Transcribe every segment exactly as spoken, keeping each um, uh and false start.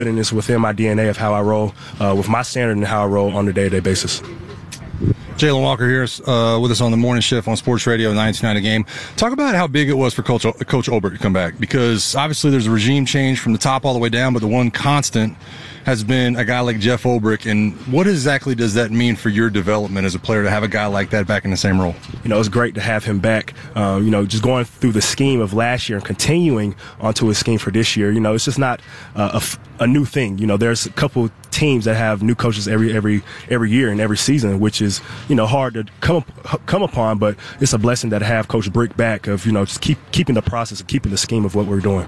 and it's within my D N A of how I roll, uh, with my standard and how I roll on a day-to-day basis. Jalen Walker here uh, with us on the morning shift on Sports Radio ninety-two point nine The Game. Talk about how big it was for Coach, Coach Ulbrich to come back, because obviously there's a regime change from the top all the way down, but the one constant has been a guy like Jeff Ulbrich. And what exactly does that mean for your development as a player to have a guy like that back in the same role? You know, it's great to have him back. Um, you know, just going through the scheme of last year and continuing onto his scheme for this year. You know, it's just not uh, a, a new thing. You know, there's a couple teams that have new coaches every every every year and every season, which is, you know, hard to come come upon. But it's a blessing that I have Coach Brick back, of, you know, just keep keeping the process of keeping the scheme of what we're doing.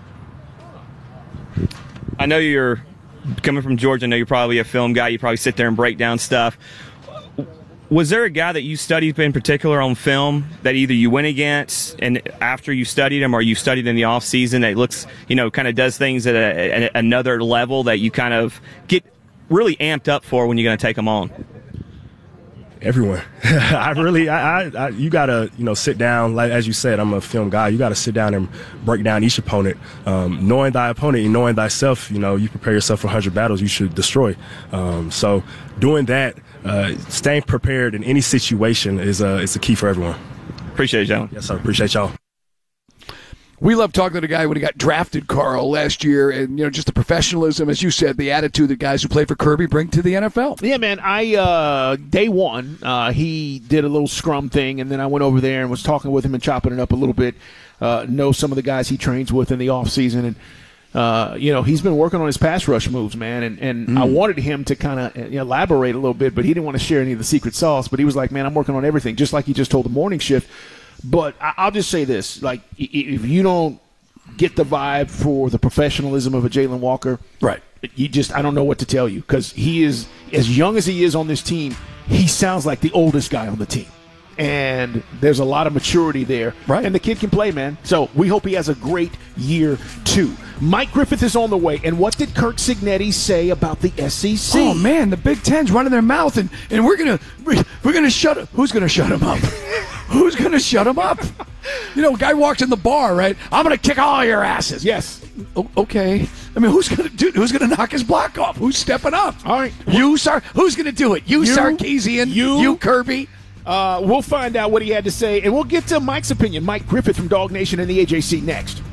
I know you're coming from Georgia. I know you're probably a film guy. You probably sit there and break down stuff. Was there a guy that you studied in particular on film that either you went against and after you studied him, or you studied in the off season that looks, you know, kind of does things at a, a, another level that you kind of get really amped up for when you're going to take them on? Everyone. I really, I, I, I, you gotta, you know, sit down. Like as you said, I'm a film guy. You gotta sit down and break down each opponent, um, knowing thy opponent and knowing thyself. You know, you prepare yourself for one hundred battles you should destroy. Um, so doing that, uh, staying prepared in any situation is uh, is the key for everyone. Appreciate it, John. Yes, sir. Appreciate y'all. We love talking to the guy when he got drafted, Carl, last year, and, you know, just the professionalism, as you said, the attitude that guys who play for Kirby bring to the N F L. Yeah, man. I uh, day one, uh, he did a little scrum thing, and then I went over there and was talking with him and chopping it up a little bit. Uh, know some of the guys he trains with in the off season, and uh, you know, he's been working on his pass rush moves, man. And, and mm. I wanted him to kind of you know, elaborate a little bit, but he didn't want to share any of the secret sauce. But he was like, "Man, I'm working on everything," just like he just told the morning shift. But I- I'll just say this: like, if you don't get the vibe for the professionalism of a Jalen Walker, right? You just, I don't know what to tell you, because he is, as young as he is on this team, he sounds like the oldest guy on the team. And there's a lot of maturity there. Right. And the kid can play, man. So we hope he has a great year, too. Mike Griffith is on the way. And what did Kirk Cignetti say about the S E C? Oh, man, the Big Ten's running their mouth, and, and we're going to we're gonna shut him. Who's going to shut him up? Who's going to shut him up? You know, a guy walks in the bar, right? I'm going to kick all your asses. Yes. O- okay. I mean, who's going to do? Who's going to knock his block off? Who's stepping up? All right. You, Sar. Who's going to do it? You, You, Sarkisian. you. you Kirby. Uh, we'll find out what he had to say, and we'll get to Mike's opinion. Mike Griffith from Dog Nation and the A J C next.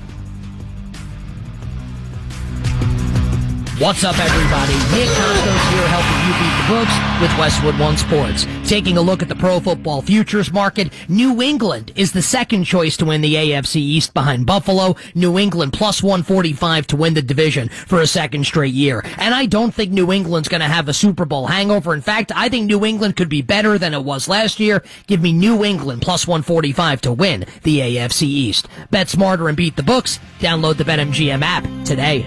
What's up, everybody? Nick Costos here, helping you beat the books with Westwood One Sports. Taking a look at the pro football futures market, New England is the second choice to win the A F C East behind Buffalo. New England plus one forty-five to win the division for a second straight year. And I don't think New England's going to have a Super Bowl hangover. In fact, I think New England could be better than it was last year. Give me New England plus one forty-five to win the A F C East. Bet smarter and beat the books. Download the BetMGM app today.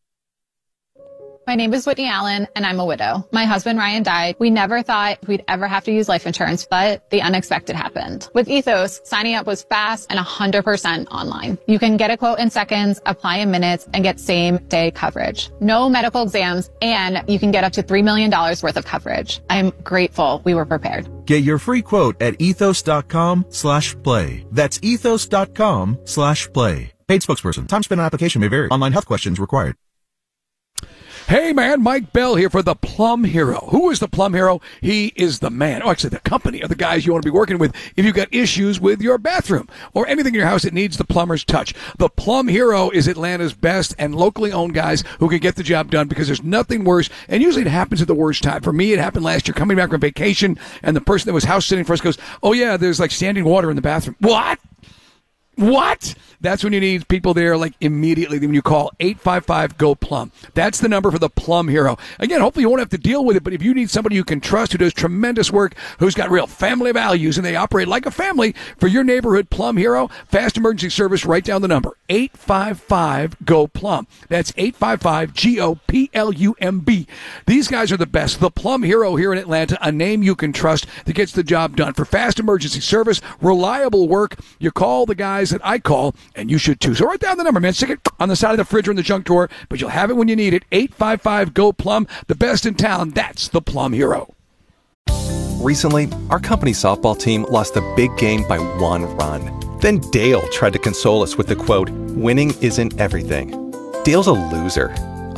My name is Whitney Allen, and I'm a widow. My husband, Ryan, died. We never thought we'd ever have to use life insurance, but the unexpected happened. With Ethos, signing up was fast and one hundred percent online. You can get a quote in seconds, apply in minutes, and get same-day coverage. No medical exams, and you can get up to three million dollars worth of coverage. I'm grateful we were prepared. Get your free quote at ethos.com slash play. That's ethos.com slash play. Paid spokesperson. Time spent on application may vary. Online health questions required. Hey, man, Mike Bell here for the Plum Hero. Who is the Plum Hero? He is the man. Oh, actually, the company of the guys you want to be working with if you've got issues with your bathroom or anything in your house that needs the plumber's touch. The Plum Hero is Atlanta's best and locally owned guys who can get the job done, because there's nothing worse, and usually it happens at the worst time. For me, it happened last year coming back from vacation, and the person that was house sitting for us goes, oh, yeah, there's like standing water in the bathroom. What? What? That's when you need people there, like, immediately when you call eight five five, G O, Plum. That's the number for the Plum Hero. Again, hopefully you won't have to deal with it, but if you need somebody you can trust, who does tremendous work, who's got real family values, and they operate like a family for your neighborhood Plum Hero, fast emergency service, write down the number, eight five five, G O, Plum. That's eight five five, G O, P L U M B. These guys are the best. The Plum Hero here in Atlanta, a name you can trust that gets the job done. For fast emergency service, reliable work, you call the guys that I call, and you should too. So write down the number, man. Stick it on the side of the fridge or in the junk drawer, but you'll have it when you need it. eight five five, G O, Plum. The best in town. That's the Plum Hero. Recently, our company softball team lost the big game by one run. Then Dale tried to console us with the quote, "Winning isn't everything." Dale's a loser.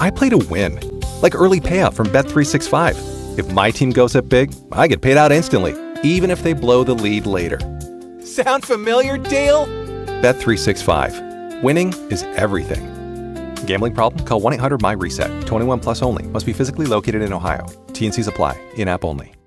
I play to win. Like early payout from Bet three sixty-five. If my team goes up big, I get paid out instantly, even if they blow the lead later. Sound familiar, Dale? Bet three sixty-five. Winning is everything. Gambling problem? Call one eight hundred M Y RESET. twenty-one plus only. Must be physically located in Ohio. T N Cs apply. In-app only.